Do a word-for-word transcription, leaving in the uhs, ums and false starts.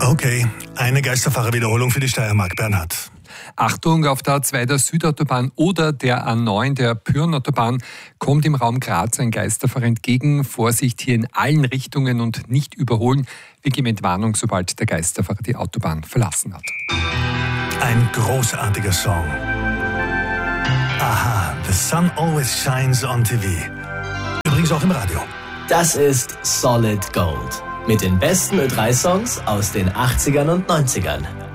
Okay, eine Geisterfahrer-Wiederholung für die Steiermark. Bernhard. Achtung, auf der A zwei der Südautobahn oder der A neun der Pyhrn-Autobahn kommt im Raum Graz ein Geisterfahrer entgegen. Vorsicht hier in allen Richtungen und nicht überholen. Wir geben Entwarnung, sobald der Geisterfahrer die Autobahn verlassen hat. Ein großartiger Song. Aha, The Sun Always Shines on T V. Übrigens auch im Radio. Das ist Solid Gold. Mit den besten Ö drei Songs aus den achtzigern und neunzigern.